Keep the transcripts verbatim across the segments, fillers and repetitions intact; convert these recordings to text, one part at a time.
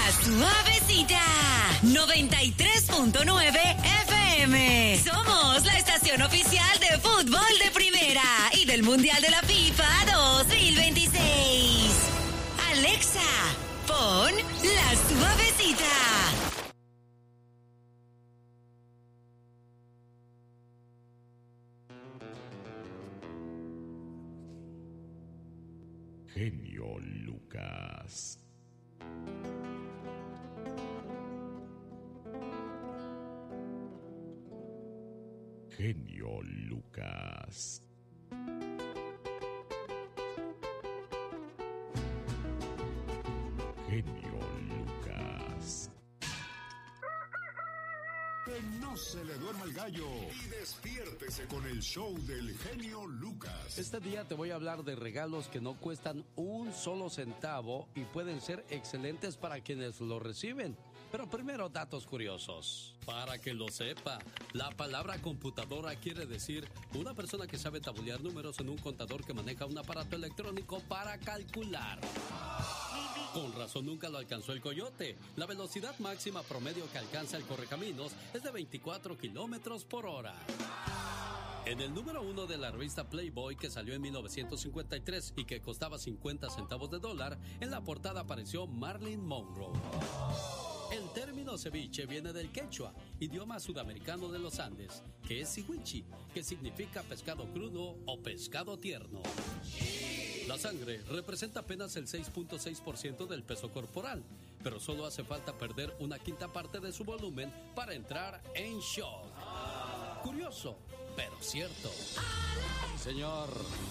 La Suavecita, noventa y tres punto nueve F M. Somos la estación oficial de fútbol de primera y del Mundial de la FIFA dos mil veintiséis. Alexa, pon La Suavecita. Genio Lucas. Genio Lucas. Genio Lucas. Que no se le duerma el gallo y despiértese con el show del genio Lucas. Este día te voy a hablar de regalos que no cuestan un solo centavo y pueden ser excelentes para quienes lo reciben. Pero primero, datos curiosos. Para que lo sepa, la palabra computadora quiere decir una persona que sabe tabulear números en un contador que maneja un aparato electrónico para calcular. Con razón nunca lo alcanzó el coyote. La velocidad máxima promedio que alcanza el correcaminos es de veinticuatro kilómetros por hora. En el número uno de la revista Playboy, que salió en mil novecientos cincuenta y tres y que costaba cincuenta centavos de dólar, en la portada apareció Marilyn Monroe. El término ceviche viene del quechua, idioma sudamericano de los Andes, que es siwichi, que significa pescado crudo o pescado tierno. La sangre representa apenas el seis punto seis por ciento del peso corporal, pero solo hace falta perder una quinta parte de su volumen para entrar en shock. Curioso, pero cierto. Señor.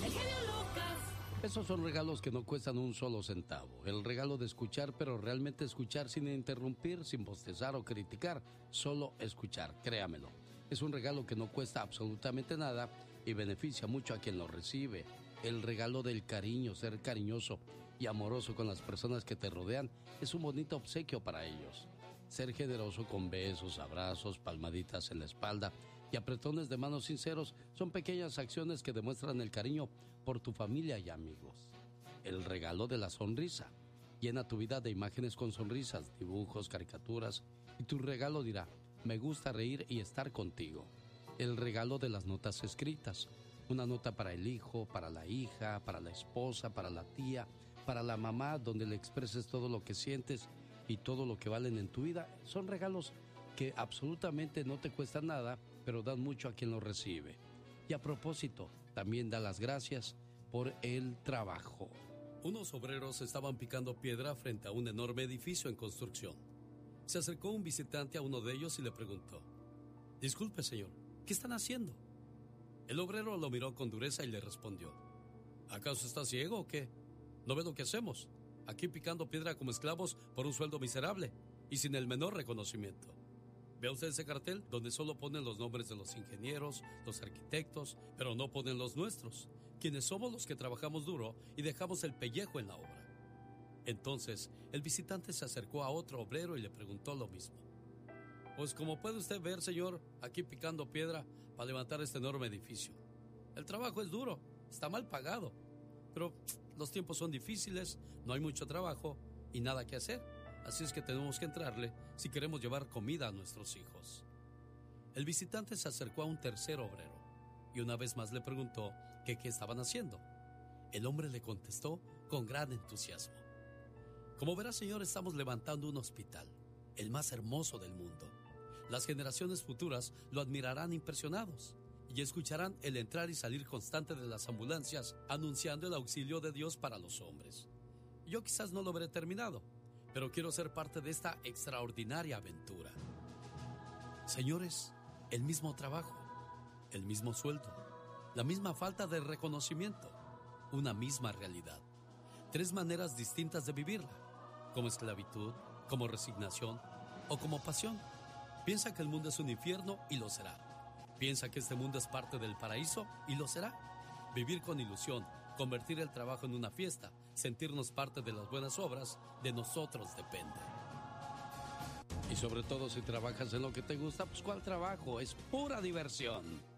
Esos son regalos que no cuestan un solo centavo. El regalo de escuchar, pero realmente escuchar sin interrumpir, sin bostezar o criticar. Solo escuchar, créamelo. Es un regalo que no cuesta absolutamente nada y beneficia mucho a quien lo recibe. El regalo del cariño, ser cariñoso y amoroso con las personas que te rodean, es un bonito obsequio para ellos. Ser generoso con besos, abrazos, palmaditas en la espalda y apretones de manos sinceros son pequeñas acciones que demuestran el cariño por tu familia y amigos. El regalo de la sonrisa. Llena tu vida de imágenes con sonrisas, dibujos, caricaturas, y tu regalo dirá: me gusta reír y estar contigo. El regalo de las notas escritas. Una nota para el hijo, para la hija, para la esposa, para la tía, para la mamá, donde le expreses todo lo que sientes y todo lo que valen en tu vida. Son regalos que absolutamente no te cuestan nada, pero dan mucho a quien los recibe. Y a propósito, también da las gracias por el trabajo. Unos obreros estaban picando piedra frente a un enorme edificio en construcción. Se acercó un visitante a uno de ellos y le preguntó: disculpe, señor, ¿qué están haciendo? El obrero lo miró con dureza y le respondió: ¿acaso está ciego o qué? ¿No ve lo que hacemos? Aquí picando piedra como esclavos por un sueldo miserable y sin el menor reconocimiento. ¿Ve usted ese cartel donde solo ponen los nombres de los ingenieros, los arquitectos, pero no ponen los nuestros, quienes somos los que trabajamos duro y dejamos el pellejo en la obra? Entonces, el visitante se acercó a otro obrero y le preguntó lo mismo. Pues como puede usted ver, señor, aquí picando piedra para levantar este enorme edificio. El trabajo es duro, está mal pagado, pero los tiempos son difíciles, no hay mucho trabajo y nada que hacer. Así es que tenemos que entrarle si queremos llevar comida a nuestros hijos. El visitante se acercó a un tercer obrero y una vez más le preguntó que qué estaban haciendo. El hombre le contestó con gran entusiasmo: como verá, señor, estamos levantando un hospital, el más hermoso del mundo. Las generaciones futuras lo admirarán impresionados y escucharán el entrar y salir constante de las ambulancias anunciando el auxilio de Dios para los hombres. Yo quizás no lo veré terminado, pero quiero ser parte de esta extraordinaria aventura. Señores, el mismo trabajo, el mismo sueldo, la misma falta de reconocimiento, una misma realidad. Tres maneras distintas de vivirla, como esclavitud, como resignación o como pasión. Piensa que el mundo es un infierno y lo será. Piensa que este mundo es parte del paraíso y lo será. Vivir con ilusión, convertir el trabajo en una fiesta, sentirnos parte de las buenas obras, de nosotros depende. Y sobre todo si trabajas en lo que te gusta, pues ¿cuál trabajo? Es pura diversión.